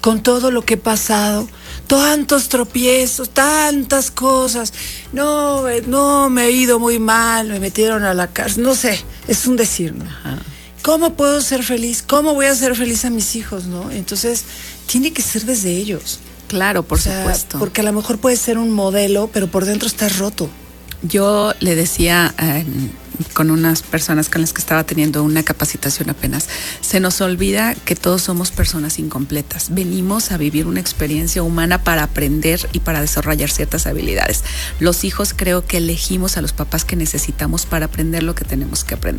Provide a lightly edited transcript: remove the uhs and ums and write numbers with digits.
con todo lo que he pasado, tantos tropiezos, tantas cosas, no, me he ido muy mal, me metieron a la cárcel, no sé, es un decir, ¿no? Ajá. ¿Cómo puedo ser feliz? ¿Cómo voy a ser feliz a mis hijos, no? Entonces, tiene que ser desde ellos. Claro, por supuesto. Porque a lo mejor puede ser un modelo, pero por dentro estás roto. Yo le decía con unas personas con las que estaba teniendo una capacitación apenas, se nos olvida que todos somos personas incompletas. Venimos a vivir una experiencia humana para aprender y para desarrollar ciertas habilidades. Los hijos creo que elegimos a los papás que necesitamos para aprender lo que tenemos que aprender.